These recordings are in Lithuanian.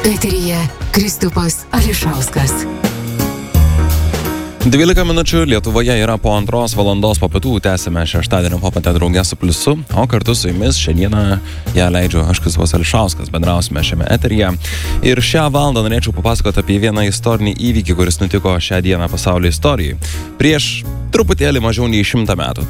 Eteryje Kristupas Ališauskas. 12 minučių Lietuvoje yra po 2 valandos po pietų, tęsime šeštadienio popietę drauge su Pliusu, o kartu su jumis šiandieną ją leidžiu aš Kristupas Ališauskas, bendrausime šiame eteryje. Ir šią valandą norėčiau papasakoti apie vieną istorinį įvykį, kuris nutiko šią dieną pasaulio istorijai. Prieš truputėlį mažiau nei 100 metų,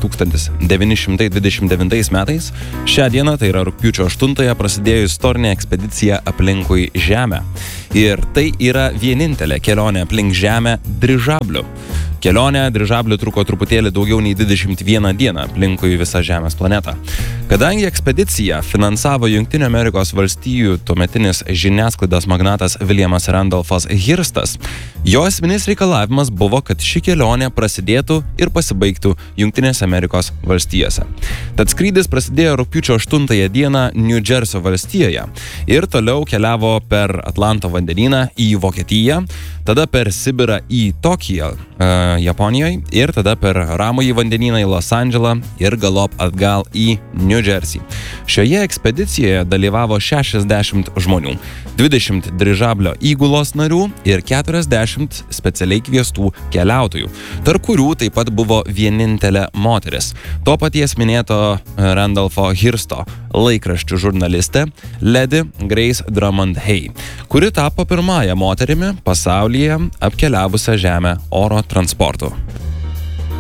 1929 metais, šią dieną, tai yra rugpjūčio 8-ąją, prasidėjo istorinė ekspedicija aplinkui Žemę. Ir tai yra vienintelė kelionė aplink Žemę dirižabliu. Kelionė dirižabliu truko truputėlį daugiau nei 21 dieną aplinkui visą Žemės planetą. Kadangi ekspediciją finansavo Jungtinių Amerikos valstijų tuometinis žiniasklaidos magnatas Williamas Randolphas Hearstas, jo esminis reikalavimas buvo, kad ši kelionė prasidėtų ir pasibaigtų Jungtinėse Amerikos valstijose. Tad skrydis prasidėjo rugpjūčio 8 dieną New Jersey valstijoje ir toliau keliavo per Atlanto vandenyną į Vokietiją, tada per Sibirą į Tokiją, Japonijoje ir tada per Ramųjį vandenyną į Los Andželą ir galop atgal į New Jersey. Šioje ekspedicijoje dalyvavo 60 žmonių, 20 dirižablio įgulos narių ir 40 specialiai kviestų keliautojų, tarp kurių taip pat buvo vienintelė moteris. To paties minėto Randolpho Hearsto laikraščių žurnalistė Lady Grace Drummond Hay, kuri tapo pirmąją moterimi pasaulyje apkeliavusią Žemę oro transportu.